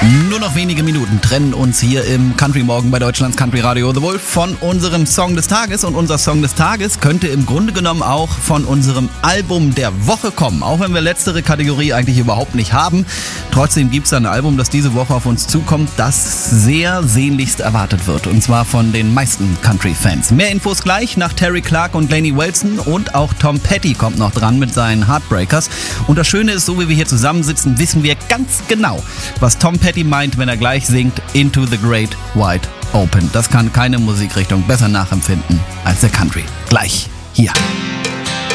Nur noch wenige Minuten trennen uns hier im Country Morgen bei Deutschlands Country Radio The Wolf von unserem Song des Tages. Und unser Song des Tages könnte im Grunde genommen auch von unserem Album der Woche kommen. Auch wenn wir letztere Kategorie eigentlich überhaupt nicht haben. Trotzdem gibt es ein Album, das diese Woche auf uns zukommt, das sehr sehnlichst erwartet wird. Und zwar von den meisten Country-Fans. Mehr Infos gleich nach Terry Clark und Lainey Wilson. Und auch Tom Petty kommt noch dran mit seinen Heartbreakers. Und das Schöne ist, so wie wir hier zusammensitzen, wissen wir ganz genau, was Tom Petty meint, wenn er gleich singt Into the Great Wide Open. Das kann keine Musikrichtung besser nachempfinden als der Country. Gleich hier.